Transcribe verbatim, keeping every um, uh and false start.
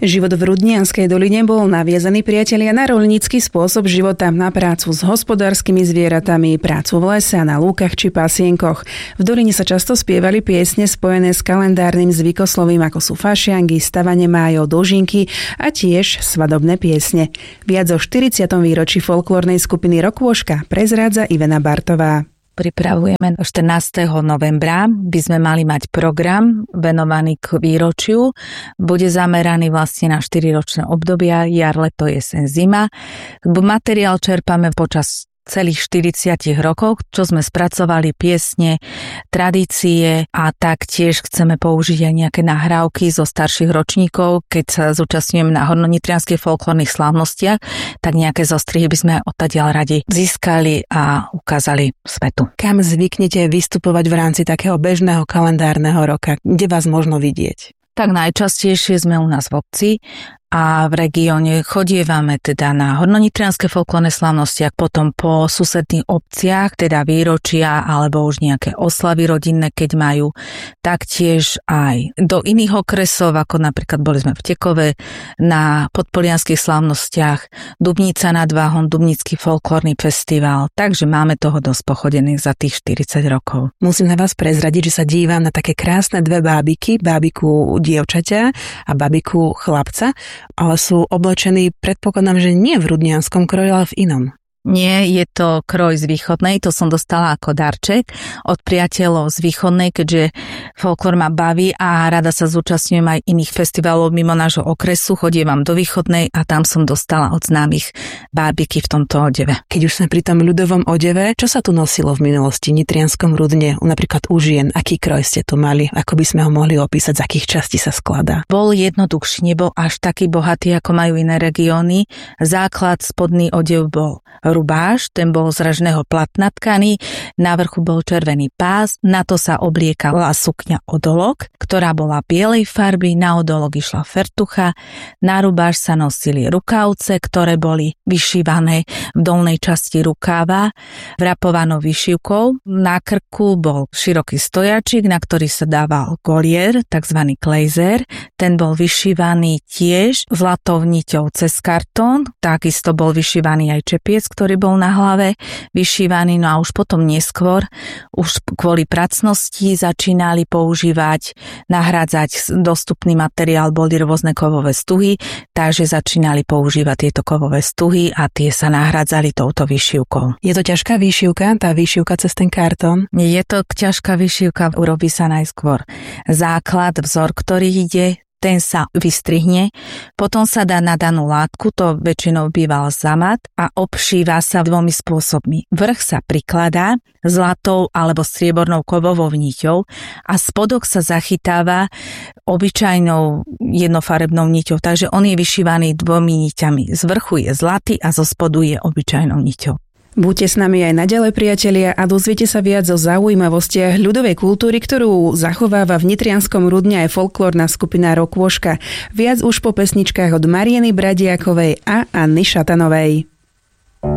Život v Rudnianskej doline bol naviazaný, priatelia, na roľnícky spôsob života, na prácu s hospodárskymi zvieratami, prácu v lese, na lúkach či pasienkoch. V doline sa často spievali piesne spojené s kalendárnym zvykoslovím, ako sú fašiangy, stavanie májov, dožinky a tiež svadobné piesne. Viac o štyridsiatom výročí folklórnej skupiny Rokôška prezrádza Ivana Bartová. Pripravujeme štrnásteho novembra, by sme mali mať program venovaný k výročiu. Bude zameraný vlastne na štyriročné obdobia, jar, leto, jeseň, zima. Materiál čerpame počas celých štyridsiatich rokov, čo sme spracovali piesne, tradície a taktiež chceme použiť aj nejaké nahrávky zo starších ročníkov. Keď sa zúčastňujeme na hornonitrianskych folklórnych slávnostiach, tak nejaké zostrihy by sme odtiaľ radi získali a ukázali svetu. Kam zvyknete vystupovať v rámci takého bežného kalendárneho roka? Kde vás možno vidieť? Tak najčastejšie sme u nás v obci a v regióne chodievame teda na hornonitrianske folklórne slávnosti a potom po susedných obciach, teda výročia alebo už nejaké oslavy rodinné, keď majú, taktiež aj do iných okresov, ako napríklad boli sme v Tekove na podpolianských slávnostiach, Dubnica nad Váhom, Dubnický folklórny festival, takže máme toho dosť pochodených za tých štyridsať rokov. Musím na vás prezradiť, že sa dívam na také krásne dve bábiky, bábiku dievčaťa a bábiku chlapca, ale sú oblečení, predpokladám, že nie v rudnianskom kroji, ale v inom. Nie, je to kroj z východnej, to som dostala ako darček od priateľov z východnej, keďže folklór ma baví a rada sa zúčastňujem aj iných festivalov mimo nášho okresu, chodievam do východnej a tam som dostala od známych bábiky v tomto odeve. Keď už sme pri tom ľudovom odeve, čo sa tu nosilo v minulosti v nitrianskom Rudne, napríklad u žien, aký kroj ste tu mali, ako by sme ho mohli opísať, z akých častí sa skladá? Bol jednoduchší, nebol až taký bohatý, ako majú iné regióny. Základ, spodný odev bol rubáš, ten bol z ražného platna tkaný, na vrchu bol červený pás, na to sa obliekala sukňa odolok, ktorá bola bielej farby, na odolok išla fertucha, na rubáš sa nosili rukavce, ktoré boli vyšívané v dolnej časti rukáva, vrapovanou vyšívkou, na krku bol široký stojačik, na ktorý sa dával golier, takzvaný klejzer, ten bol vyšívaný tiež zlatou niťou cez kartón, takisto bol vyšívaný aj čepiec, ktorý bol na hlave vyšívaný, no a už potom neskôr, už kvôli pracnosti začínali používať, nahrádzať dostupný materiál, boli rôzne kovové stuhy, takže začínali používať tieto kovové stuhy a tie sa nahrádzali touto vyšívkou. Je to ťažká vyšívka, tá vyšívka cez ten kartón? Je to ťažká vyšívka, urobí sa najskôr základ, vzor, ktorý ide, ten sa vystrihne, potom sa dá na danú látku, to väčšinou býval zamat a obšíva sa dvomi spôsobmi. Vrch sa prikladá zlatou alebo striebornou kovovou niťou a spodok sa zachytáva obyčajnou jednofarebnou niťou, takže on je vyšívaný dvomi niťami. Z vrchu je zlatý a zo spodu je obyčajnou niťou. Buďte s nami aj naďalej, priatelia, a dozviete sa viac o zaujímavostiach ľudovej kultúry, ktorú zachováva v nitrianskom Rudne aj folklórna skupina Rokôška. Viac už po pesničkách od Marieny Bradiakovej a Anny Šatanovej.